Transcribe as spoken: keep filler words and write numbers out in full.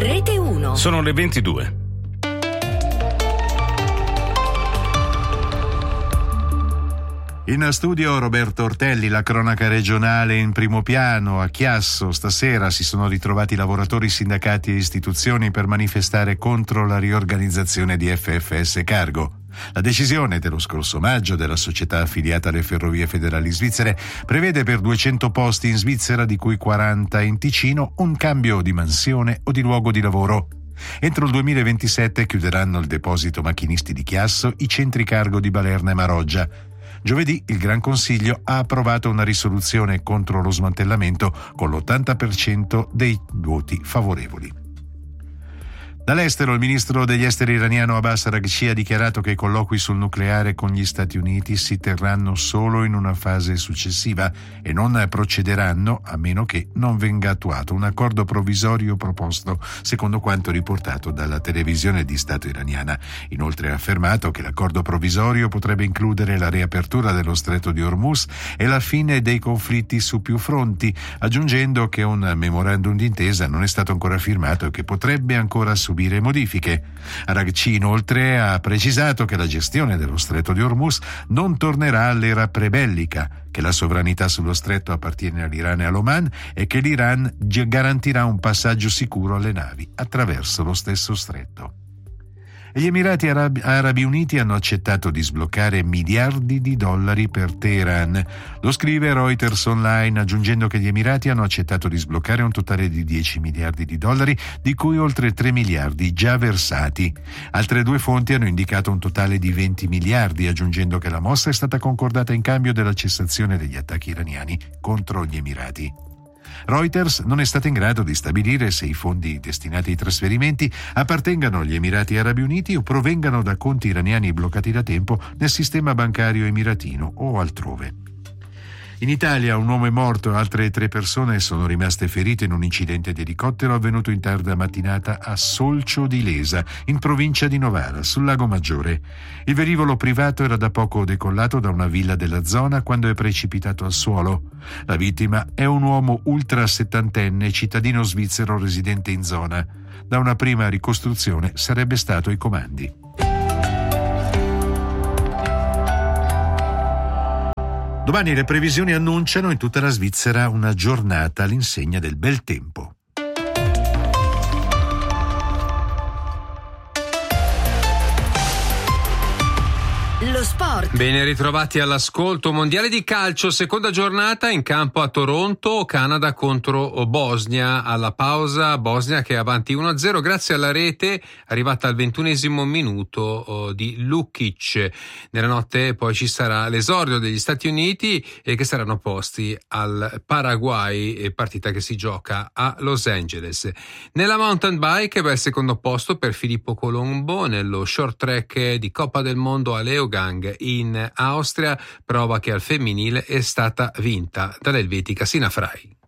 Rete uno. Sono le ventidue. In studio Roberto Ortelli, la cronaca regionale in primo piano. A Chiasso stasera si sono ritrovati lavoratori, sindacati e istituzioni per manifestare contro la riorganizzazione di F F S Cargo. La decisione dello scorso maggio della società affiliata alle Ferrovie Federali Svizzere prevede per duecento posti in Svizzera, di cui quaranta in Ticino, un cambio di mansione o di luogo di lavoro. Entro il duemilaventisette chiuderanno il deposito macchinisti di Chiasso, i centri cargo di Balerna e Maroggia. Giovedì il Gran Consiglio ha approvato una risoluzione contro lo smantellamento con l'ottanta per cento dei voti favorevoli. Dall'estero, il ministro degli esteri iraniano Abbas Araghchi ha dichiarato che i colloqui sul nucleare con gli Stati Uniti si terranno solo in una fase successiva e non procederanno a meno che non venga attuato un accordo provvisorio proposto, secondo quanto riportato dalla televisione di Stato iraniana. Inoltre ha affermato che l'accordo provvisorio potrebbe includere la riapertura dello stretto di Hormuz e la fine dei conflitti su più fronti, aggiungendo che un memorandum d'intesa non è stato ancora firmato e che potrebbe ancora subire modifiche. Araghchi inoltre ha precisato che la gestione dello stretto di Hormuz non tornerà all'era prebellica, che la sovranità sullo stretto appartiene all'Iran e all'Oman e che l'Iran garantirà un passaggio sicuro alle navi attraverso lo stesso stretto. Gli Emirati Arabi, Arabi Uniti hanno accettato di sbloccare miliardi di dollari per Teheran. Lo scrive Reuters Online, aggiungendo che gli Emirati hanno accettato di sbloccare un totale di dieci miliardi di dollari, di cui oltre tre miliardi già versati. Altre due fonti hanno indicato un totale di venti miliardi, aggiungendo che la mossa è stata concordata in cambio della cessazione degli attacchi iraniani contro gli Emirati. Reuters non è stata in grado di stabilire se i fondi destinati ai trasferimenti appartengano agli Emirati Arabi Uniti o provengano da conti iraniani bloccati da tempo nel sistema bancario emiratino o altrove. In Italia un uomo è morto e altre tre persone sono rimaste ferite in un incidente di elicottero avvenuto in tarda mattinata a Solcio di Lesa, in provincia di Novara, sul Lago Maggiore. Il velivolo privato era da poco decollato da una villa della zona quando è precipitato al suolo. La vittima è un uomo ultra settantenne, cittadino svizzero residente in zona. Da una prima ricostruzione sarebbe stato ai comandi. Domani le previsioni annunciano in tutta la Svizzera una giornata all'insegna del bel tempo. Lo sport. Bene ritrovati all'ascolto. Mondiale di calcio, seconda giornata in campo a Toronto, Canada contro Bosnia. Alla pausa Bosnia che è avanti uno a zero grazie alla rete arrivata al ventunesimo minuto oh, di Lukic. Nella notte poi ci sarà l'esordio degli Stati Uniti e che saranno posti al Paraguay, partita che si gioca a Los Angeles. Nella mountain bike bel secondo posto per Filippo Colombo nello short track di Coppa del Mondo a Leogang in Austria, prova che al femminile è stata vinta dall'elvetica Sina Frey.